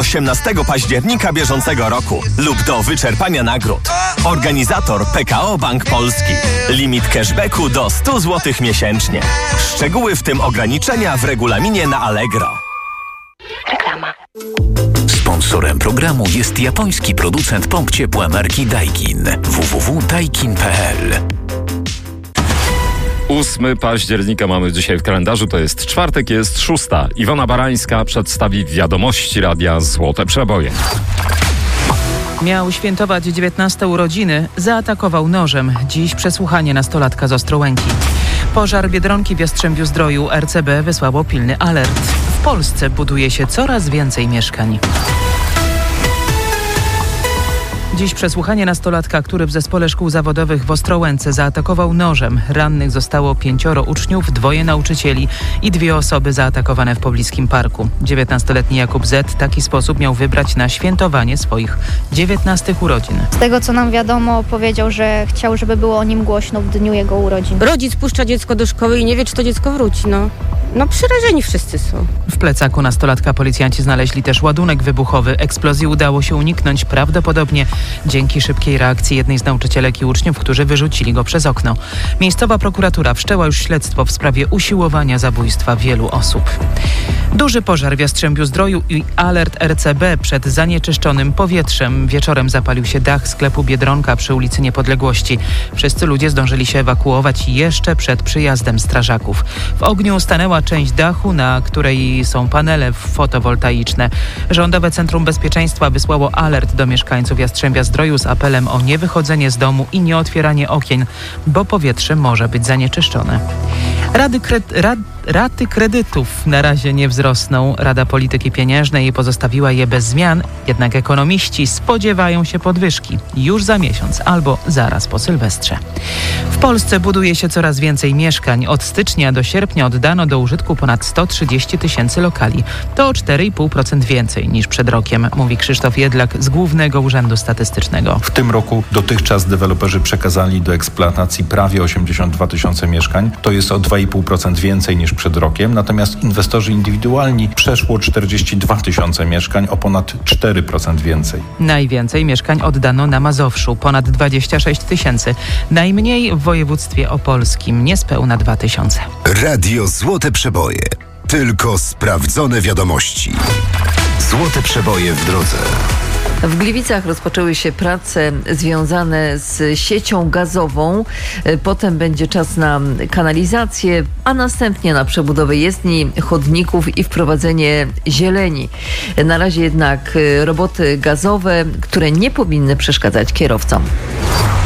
18 października bieżącego roku lub do wyczerpania nagród. Organizator PKO Bank Polski. Limit cashbacku do 100 zł miesięcznie. Szczegóły, w tym ograniczenia, w regulaminie na Allegro. Reklama. Sponsorem programu jest japoński producent pomp ciepła marki Daikin. www.daikin.pl. 8 października mamy dzisiaj w kalendarzu, to jest czwartek, jest 6. Iwona Barańska przedstawi wiadomości Radia Złote Przeboje. Miał świętować 19 urodziny, zaatakował nożem. Dziś przesłuchanie nastolatka z Ostrołęki. Pożar Biedronki w Jastrzębiu-Zdroju. RCB wysłało pilny alert. W Polsce buduje się coraz więcej mieszkań. Dziś przesłuchanie nastolatka, który w zespole szkół zawodowych w Ostrołęce zaatakował nożem. Rannych zostało 5 uczniów, 2 nauczycieli i 2 osoby zaatakowane w pobliskim parku. 19-letni Jakub Z. w taki sposób miał wybrać na świętowanie swoich 19 urodzin. Z tego, co nam wiadomo, powiedział, że chciał, żeby było o nim głośno w dniu jego urodzin. Rodzic puszcza dziecko do szkoły i nie wie, czy to dziecko wróci. No przerażeni wszyscy są. W plecaku nastolatka policjanci znaleźli też ładunek wybuchowy. Eksplozji udało się uniknąć prawdopodobnie dzięki szybkiej reakcji jednej z nauczycielek i uczniów, którzy wyrzucili go przez okno. Miejscowa prokuratura wszczęła już śledztwo w sprawie usiłowania zabójstwa wielu osób. Duży pożar w Jastrzębiu-Zdroju i alert RCB przed zanieczyszczonym powietrzem. Wieczorem zapalił się dach sklepu Biedronka przy ulicy Niepodległości. Wszyscy ludzie zdążyli się ewakuować jeszcze przed przyjazdem strażaków. W ogniu stanęła część dachu, na której są panele fotowoltaiczne. Rządowe Centrum Bezpieczeństwa wysłało alert do mieszkańców Jastrzębia-Zdroju z apelem o niewychodzenie z domu i nieotwieranie okien, bo powietrze może być zanieczyszczone. Raty kredytów na razie nie wzrosną. Rada Polityki Pieniężnej pozostawiła je bez zmian, jednak ekonomiści spodziewają się podwyżki już za miesiąc albo zaraz po Sylwestrze. W Polsce buduje się coraz więcej mieszkań. Od stycznia do sierpnia oddano do użytku ponad 130 000 lokali. To o 4,5% więcej niż przed rokiem, mówi Krzysztof Jedlak z Głównego Urzędu Statystycznego. W tym roku dotychczas deweloperzy przekazali do eksploatacji prawie 82 000 mieszkań. To jest o 2,5% więcej niż przed rokiem. Natomiast inwestorzy indywidualni przeszło 42 000 mieszkań, o ponad 4% więcej. Najwięcej mieszkań oddano na Mazowszu, ponad 26 000. Najmniej w województwie opolskim, niespełna 2 000. Radio Złote Przeboje. Tylko sprawdzone wiadomości. Złote Przeboje w drodze. W Gliwicach rozpoczęły się prace związane z siecią gazową. Potem będzie czas na kanalizację, a następnie na przebudowę jezdni, chodników i wprowadzenie zieleni. Na razie jednak roboty gazowe, które nie powinny przeszkadzać kierowcom.